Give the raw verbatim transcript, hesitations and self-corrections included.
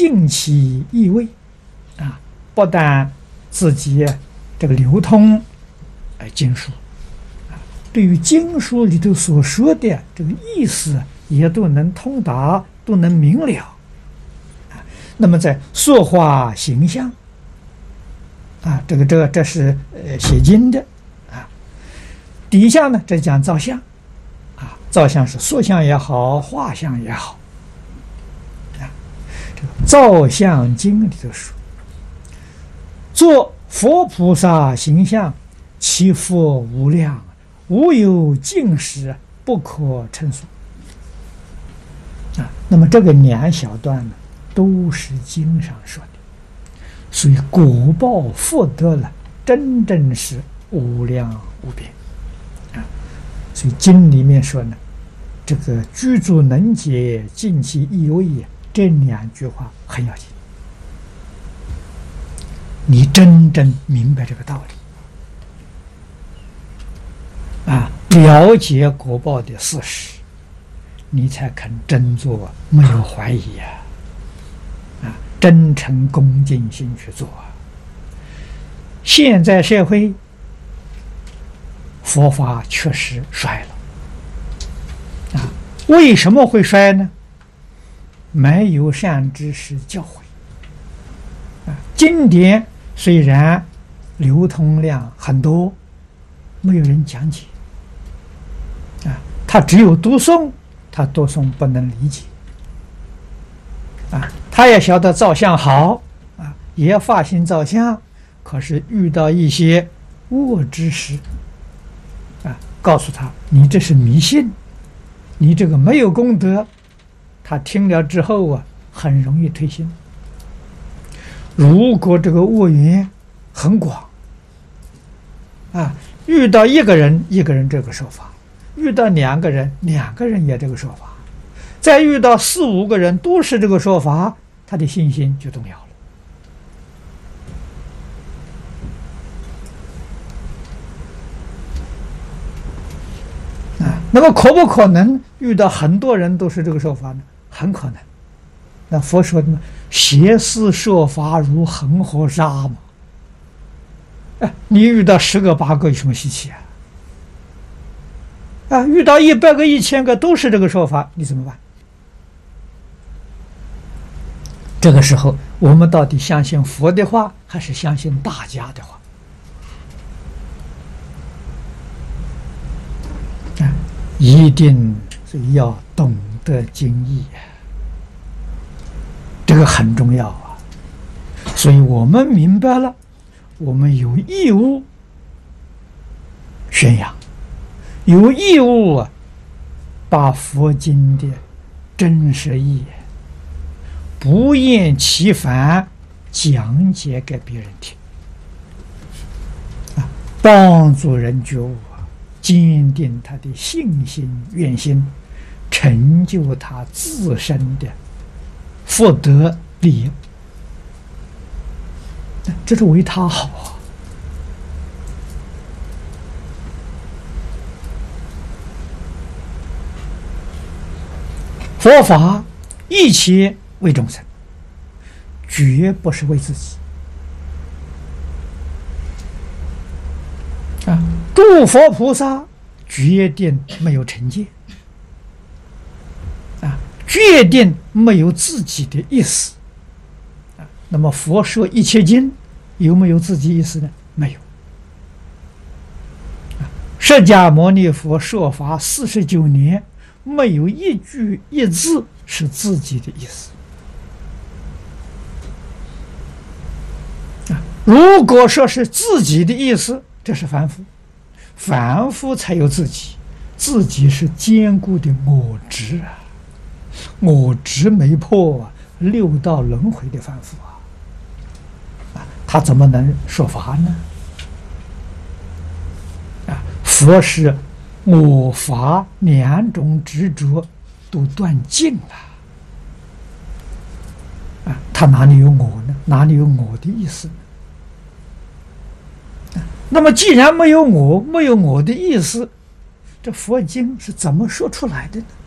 尽其意味啊，不但自己这个流通哎经书啊，对于经书里头所说的这个意思也都能通达，都能明了啊。那么在塑化形象啊，这个这个这是呃写经的啊。底下呢，这讲造像啊，造像是塑像也好，画像也好啊。这个造像经里头说，做佛菩萨形象，其福无量，无有尽时，不可称数啊。那么这个两小段呢，都是经上说的，所以果报福德了，真正是无量无边啊。所以经里面说呢，这个居住能解，尽其意味，这两句话很要紧。你真正明白这个道理啊，了解果报的事实，你才肯真做，没有怀疑啊，啊，真诚恭敬心去做啊。现在社会佛法确实衰了啊，为什么会衰呢？没有善知识教诲啊，经典虽然流通量很多，没有人讲解啊，他只有读诵，他读诵不能理解啊，他也晓得造像好啊，也发心造像，可是遇到一些恶知识啊，告诉他你这是迷信，你这个没有功德，他听了之后啊，很容易退心。如果这个恶缘很广啊，遇到一个人一个人这个说法，遇到两个人两个人也这个说法，再遇到四五个人都是这个说法，他的信心就动摇了啊。那么可不可能遇到很多人都是这个说法呢？很可能。那佛说的呢，邪思说法如恒河沙嘛。哎，你遇到十个八个有什么稀奇啊？啊，遇到一百个一千个都是这个说法，你怎么办？这个时候，我们到底相信佛的话，还是相信大家的话？啊，一定是要懂得经义啊。这个很重要啊，所以我们明白了，我们有义务宣扬，有义务啊，把佛经的真实义不厌其烦讲解给别人听啊，帮助人觉悟啊，坚定他的信心愿心，成就他自身的福德利益，这是为他好啊。佛法一切为众生，绝不是为自己啊！诸佛菩萨决定没有成见啊，决定没有自己的意思啊。那么佛说一切经有没有自己意思呢？没有啊。释迦牟尼佛说法四十九年，没有一句一字是自己的意思啊。如果说是自己的意思，这是凡夫，凡夫才有自己，自己是坚固的我执啊，我执没破啊，六道轮回的凡夫啊，啊，他怎么能说法呢？啊，佛是我法两种执着都断尽了啊，他哪里有我呢？哪里有我的意思呢？啊，那么既然没有我，没有我的意思，这佛经是怎么说出来的呢？